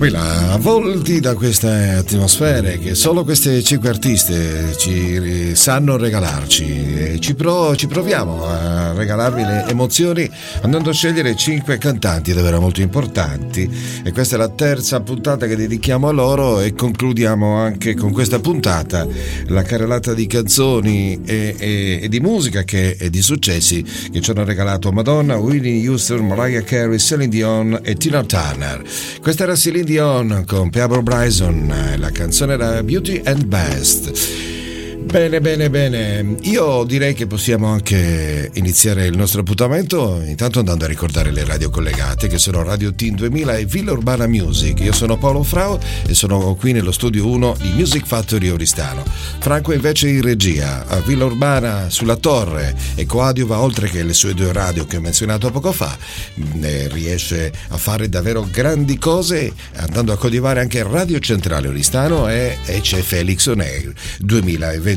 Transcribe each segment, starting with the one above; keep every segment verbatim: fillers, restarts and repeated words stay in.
Quella, avvolti da queste atmosfere che solo queste cinque artiste ci sanno regalarci, e ci, pro, ci proviamo a regalarvi le emozioni andando a scegliere cinque cantanti davvero molto importanti, e questa è la terza puntata che dedichiamo a loro, e concludiamo anche con questa puntata la carrellata di canzoni e, e, e di musica che, e di successi che ci hanno regalato Madonna, Whitney Houston, Mariah Carey, Celine Dion e Tina Turner. Questa era Celine Dion con Pablo Bryson, la canzone era Beauty and Best. Bene, bene, bene. Io direi che possiamo anche iniziare il nostro appuntamento intanto andando a ricordare le radio collegate, che sono Radio Team duemila e Villa Urbana Music. Io sono Paolo Frao e sono qui nello studio uno di Music Factory Oristano. Franco invece in regia a Villa Urbana sulla Torre, e coadiuva, oltre che le sue due radio che ho menzionato poco fa, eh, riesce a fare davvero grandi cose andando a coadiuvare anche Radio Centrale Oristano, e, e c'è Felix On Air duemilaventisei.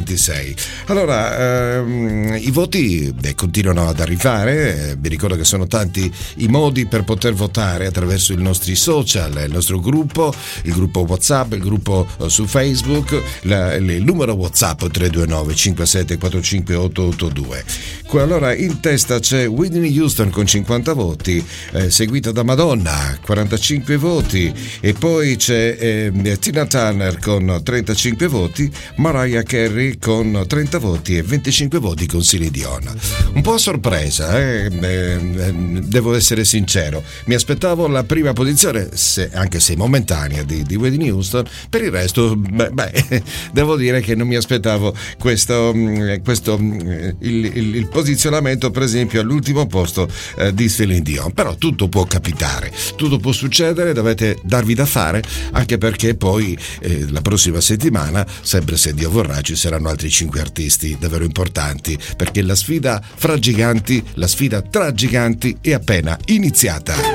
Allora, ehm, i voti eh, continuano ad arrivare, eh, vi ricordo che sono tanti i modi per poter votare attraverso i nostri social, il nostro gruppo, il gruppo WhatsApp, il gruppo eh, su Facebook, la, il numero WhatsApp tre due nove cinque sette quattro cinque otto otto due. Allora, in testa c'è Whitney Houston con cinquanta voti, eh, seguita da Madonna, quarantacinque voti, e poi c'è eh, Tina Turner con trentacinque voti, Mariah Carey con trenta voti e venticinque voti con Celine Dion. Un po' a sorpresa, eh? Eh, devo essere sincero, mi aspettavo la prima posizione, se, anche se momentanea, di, di Whitney Houston. Per il resto, beh, beh, devo dire che non mi aspettavo questo, questo il, il, il posizionamento, per esempio, all'ultimo posto eh, di Celine Dion. Però tutto può capitare, tutto può succedere, dovete darvi da fare, anche perché poi eh, la prossima settimana, sempre se Dio vorrà, ci saranno altri cinque artisti davvero importanti, perché la sfida fra giganti, la sfida tra giganti è appena iniziata.